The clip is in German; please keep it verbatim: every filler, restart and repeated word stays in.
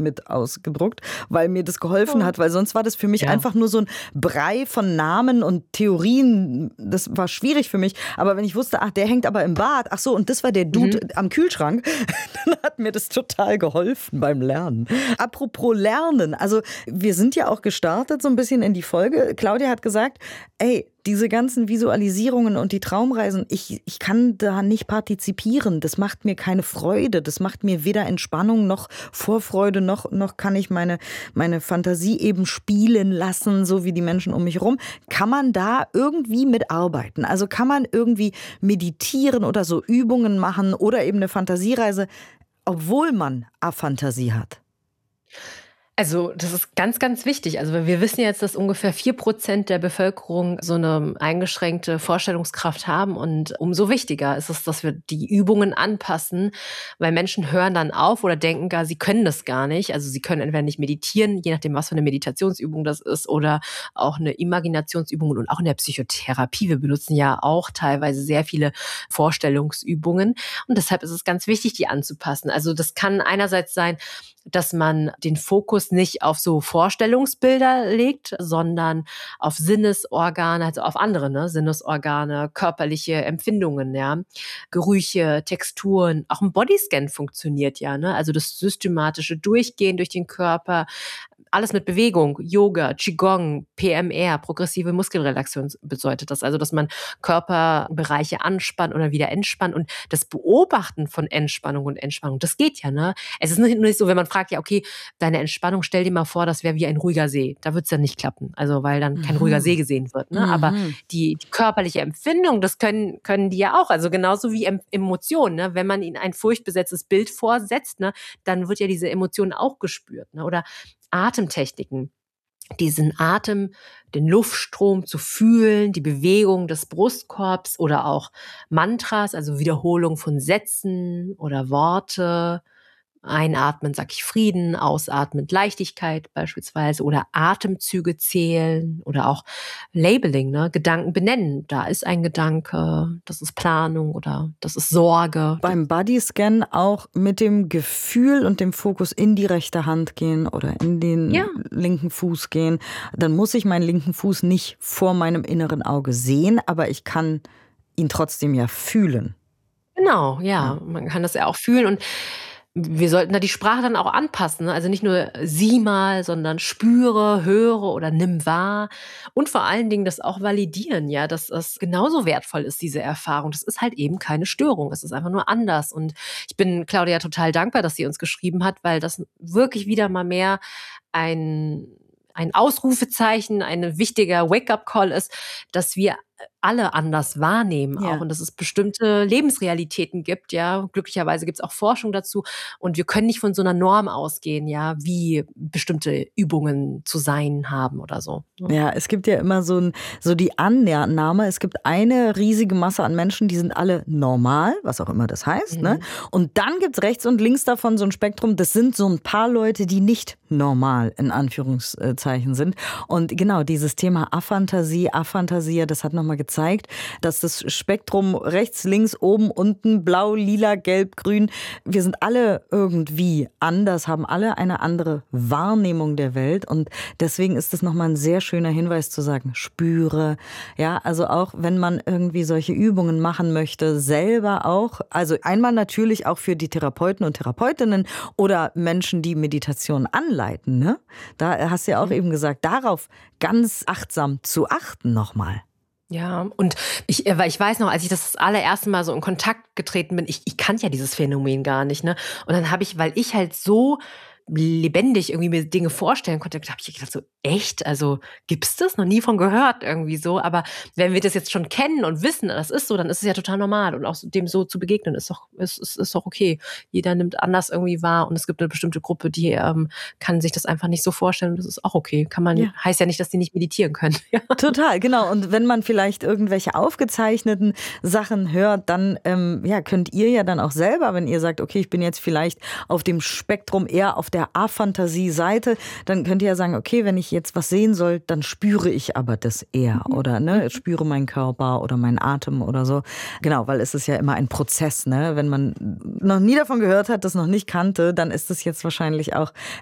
mit ausgedruckt, weil mir das geholfen Oh. hat, weil sonst war das für mich Ja. einfach nur so ein Brei von Namen und Theorien. Das war schwierig für mich. Aber wenn ich wusste, ach, der hängt aber im Bad, ach so, und das war der Dude Mhm. am Kühlschrank, dann hat mir das total geholfen beim Lernen. Apropos Lernen, also wir sind ja auch gestartet so ein bisschen in die Folge. Claudia hat gesagt, ey, diese ganzen Visualisierungen und die Traumreisen, ich, ich kann da nicht partizipieren. Das macht mir keine Freude. Das macht mir weder Entspannung noch Vorfreude, noch, noch kann ich meine, meine Fantasie eben spielen lassen, so wie die Menschen um mich herum. Kann man da irgendwie mitarbeiten? Also kann man irgendwie meditieren oder so Übungen machen oder eben eine Fantasiereise, obwohl man Aphantasie hat? Also das ist ganz, ganz wichtig. Also wir wissen jetzt, dass ungefähr vier Prozent der Bevölkerung so eine eingeschränkte Vorstellungskraft haben. Und umso wichtiger ist es, dass wir die Übungen anpassen, weil Menschen hören dann auf oder denken gar, sie können das gar nicht. Also sie können entweder nicht meditieren, je nachdem, was für eine Meditationsübung das ist, oder auch eine Imaginationsübung. Und auch in der Psychotherapie, wir benutzen ja auch teilweise sehr viele Vorstellungsübungen. Und deshalb ist es ganz wichtig, die anzupassen. Also das kann einerseits sein, dass man den Fokus nicht auf so Vorstellungsbilder legt, sondern auf Sinnesorgane, also auf andere, ne? Sinnesorgane, körperliche Empfindungen, ja, Gerüche, Texturen. Auch ein Bodyscan funktioniert ja, ne? Also das systematische Durchgehen durch den Körper, alles mit Bewegung, Yoga, Qigong, P M R, progressive Muskelrelaxation bedeutet das. Also, dass man Körperbereiche anspannt oder wieder entspannt, und das Beobachten von Entspannung und Entspannung, das geht ja, ne? Es ist nicht nur so, wenn man fragt, ja, okay, deine Entspannung, stell dir mal vor, das wäre wie ein ruhiger See. Da wird's dann nicht klappen. Also, weil dann kein ruhiger See gesehen wird, ne? Aber Mhm. die, die körperliche Empfindung, das können, können die ja auch. Also, genauso wie em Emotionen, ne? Wenn man ihnen ein furchtbesetztes Bild vorsetzt, ne, dann wird ja diese Emotion auch gespürt, ne? Oder Atemtechniken, diesen Atem, den Luftstrom zu fühlen, die Bewegung des Brustkorbs, oder auch Mantras, also Wiederholung von Sätzen oder Worte. Einatmen sag ich Frieden, ausatmen Leichtigkeit beispielsweise, oder Atemzüge zählen oder auch Labeling, ne? Gedanken benennen. Da ist ein Gedanke, das ist Planung oder das ist Sorge. Beim Bodyscan auch mit dem Gefühl und dem Fokus in die rechte Hand gehen oder in den Ja. linken Fuß gehen. Dann muss ich meinen linken Fuß nicht vor meinem inneren Auge sehen, aber ich kann ihn trotzdem ja fühlen. Genau, ja, man kann das ja auch fühlen, und wir sollten da die Sprache dann auch anpassen, ne? Also nicht nur sieh mal, sondern spüre, höre oder nimm wahr, und vor allen Dingen das auch validieren, ja, dass es genauso wertvoll ist, diese Erfahrung. Das ist halt eben keine Störung, es ist einfach nur anders. Und ich bin Claudia total dankbar, dass sie uns geschrieben hat, weil das wirklich wieder mal mehr ein ein Ausrufezeichen, ein wichtiger Wake-up-Call ist, dass wir alle anders wahrnehmen Ja. auch, und dass es bestimmte Lebensrealitäten gibt, ja. Glücklicherweise gibt es auch Forschung dazu, und wir können nicht von so einer Norm ausgehen, ja, wie bestimmte Übungen zu sein haben oder so, ne? Ja, es gibt ja immer so, ein, so die Annahme, es gibt eine riesige Masse an Menschen, die sind alle normal, was auch immer das heißt. Mhm. Ne? Und dann gibt es rechts und links davon so ein Spektrum, das sind so ein paar Leute, die nicht normal in Anführungszeichen sind. Und genau, dieses Thema Aphantasie, Aphantasia, das hat nochmal gezeigt, dass das Spektrum rechts, links, oben, unten, blau, lila, gelb, grün, wir sind alle irgendwie anders, haben alle eine andere Wahrnehmung der Welt, und deswegen ist es nochmal ein sehr schöner Hinweis zu sagen, spüre, ja, also auch wenn man irgendwie solche Übungen machen möchte, selber auch, also einmal natürlich auch für die Therapeuten und Therapeutinnen oder Menschen, die Meditation anleiten, ne? Da hast du ja auch Mhm. eben gesagt, darauf ganz achtsam zu achten nochmal. Ja, und ich, äh, weil ich weiß noch, als ich das, das allererste Mal so in Kontakt getreten bin, ich, ich kannte ja dieses Phänomen gar nicht, ne? Und dann habe ich, weil ich halt so lebendig irgendwie mir Dinge vorstellen konnte, habe ich gedacht, so echt, also gibt's das? Noch nie von gehört irgendwie so, aber wenn wir das jetzt schon kennen und wissen, das ist so, dann ist es ja total normal, und auch dem so zu begegnen ist doch, ist, ist, ist doch okay. Jeder nimmt anders irgendwie wahr, und es gibt eine bestimmte Gruppe, die ähm, kann sich das einfach nicht so vorstellen, und das ist auch okay. Kann man, Ja. heißt ja nicht, dass die nicht meditieren können. Ja. Total, genau. Und wenn man vielleicht irgendwelche aufgezeichneten Sachen hört, dann ähm, ja, könnt ihr ja dann auch selber, wenn ihr sagt, okay, ich bin jetzt vielleicht auf dem Spektrum eher auf der Aphantasie-Seite, dann könnt ihr ja sagen, okay, wenn ich jetzt was sehen soll, dann spüre ich aber das eher, oder ne, spüre meinen Körper oder meinen Atem oder so. Genau, weil es ist ja immer ein Prozess, ne? Wenn man noch nie davon gehört hat, das noch nicht kannte, dann ist es jetzt wahrscheinlich auch